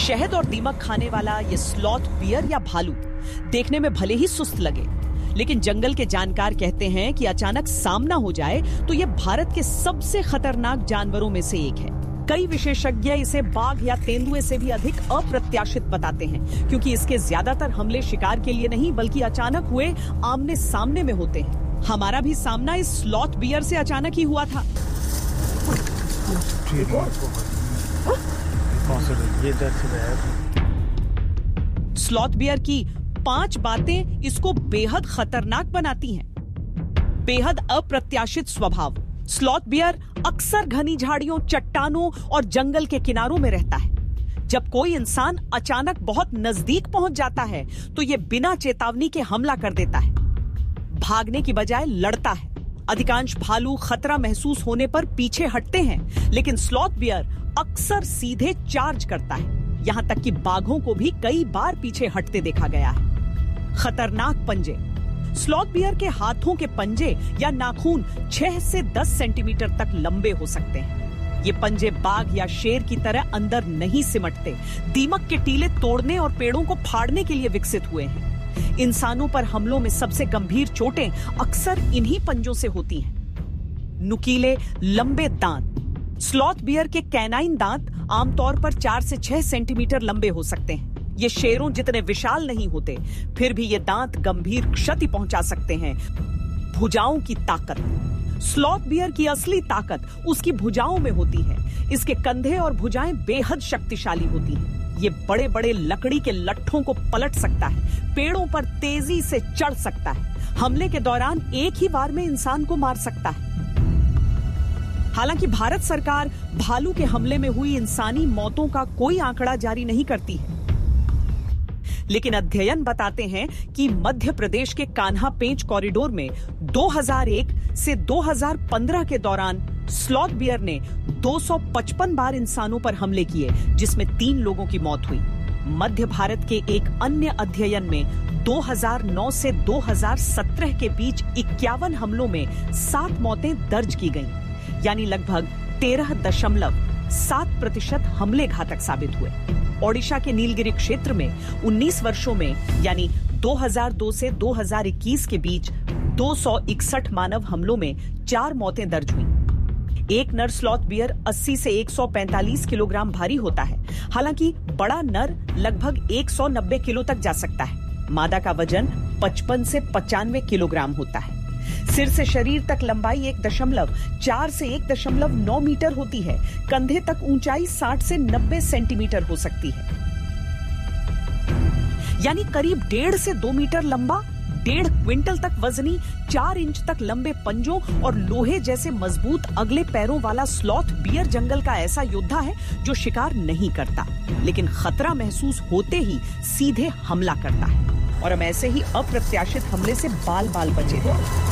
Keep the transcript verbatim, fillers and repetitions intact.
शहद और दीमक खाने वाला ये स्लॉथ बियर या भालू देखने में भले ही सुस्त लगे, लेकिन जंगल के जानकार कहते हैं कि अचानक सामना हो जाए तो ये भारत के सबसे खतरनाक जानवरों में से एक है। कई विशेषज्ञ इसे बाघ या तेंदुए से भी अधिक अप्रत्याशित बताते हैं, क्योंकि इसके ज्यादातर हमले शिकार के लिए नहीं बल्कि अचानक हुए आमने सामने में होते हैं। हमारा भी सामना इस स्लॉथ बियर से अचानक ही हुआ था। स्लॉथ बियर की पांच बातें इसको बेहद खतरनाक बनाती हैं। बेहद अप्रत्याशित स्वभाव। स्लॉथ बियर अक्सर घनी झाड़ियों, चट्टानों और जंगल के किनारों में रहता है। जब कोई इंसान अचानक बहुत नजदीक पहुंच जाता है तो यह बिना चेतावनी के हमला कर देता है। भागने की बजाय लड़ता है। अधिकांश भालू खतरा महसूस होने पर पीछे हटते हैं, लेकिन स्लॉथ बियर अक्सर सीधे चार्ज करता है। यहां तक कि बाघों को भी कई बार पीछे हटते देखा गया है। खतरनाक पंजे। स्लॉथ बियर के हाथों के पंजे या नाखून छह से दस सेंटीमीटर तक लंबे हो सकते हैं। ये पंजे बाघ या शेर की तरह अंदर नहीं सिमटते, दीमक के टीले तोड़ने और पेड़ों को फाड़ने के लिए विकसित हुए हैं। इंसानों पर हमलों में सबसे गंभीर चोटें अक्सर इन्हीं पंजों से होती हैं। नुकीले लंबे दांत। स्लॉथ बियर के कैनाइन दांत आमतौर पर चार से छह सेंटीमीटर लंबे हो सकते हैं। ये शेरों जितने विशाल नहीं होते, फिर भी ये दांत गंभीर क्षति पहुंचा सकते हैं। भुजाओं की ताकत। स्लॉथ बियर की असली ताकत उसकी भुजाओं में होती है। इसके कंधे और भुजाएं बेहद शक्तिशाली होती हैं। ये बड़े बड़े लकड़ी के लट्ठों को पलट सकता है, पेड़ों पर तेजी से चढ़ सकता है, हमले के दौरान एक ही बार में इंसान को मार सकता है। हालांकि भारत सरकार भालू के हमले में हुई इंसानी मौतों का कोई आंकड़ा जारी नहीं करती है, लेकिन अध्ययन बताते हैं कि मध्य प्रदेश के कान्हा पेंच कॉरिडोर में दो हज़ार एक से दो हज़ार पंद्रह के दौरान स्लॉथ बियर ने दो सौ पचपन बार इंसानों पर हमले किए, जिसमें तीन लोगों की मौत हुई। मध्य भारत के एक अन्य अध्ययन में दो हज़ार नौ से दो हज़ार सत्रह के बीच इक्यावन हमलों में सात मौतें दर्ज की गईं, यानी लगभग तेरह दशमलव सात प्रतिशत हमले घातक साबित हुए। ओडिशा के नीलगिरी क्षेत्र में उन्नीस वर्षों में यानी दो हज़ार दो से दो हज़ार इक्कीस के बीच दो सौ इकसठ मानव हमलों में चार मौतें दर्ज हुई। एक नर स्लॉथ बियर अस्सी से एक सौ पैंतालीस किलोग्राम भारी होता है। हालांकि बड़ा नर लगभग एक सौ नब्बे किलो तक जा सकता है। मादा का वजन पचपन से पचानवे किलोग्राम होता है। सिर से शरीर तक लंबाई एक दशमलव चार से एक दशमलव नौ मीटर होती है। कंधे तक ऊंचाई साठ से नब्बे सेंटीमीटर हो सकती है, यानी करीब डेढ़ से दो मीटर लंबा, डेढ़ क्विंटल तक वजनी, चार इंच तक लंबे पंजों और लोहे जैसे मजबूत अगले पैरों वाला स्लॉथ बियर जंगल का ऐसा योद्धा है जो शिकार नहीं करता, लेकिन खतरा महसूस होते ही सीधे हमला करता है। और हम ऐसे ही अप्रत्याशित हमले से बाल बाल बचे थे।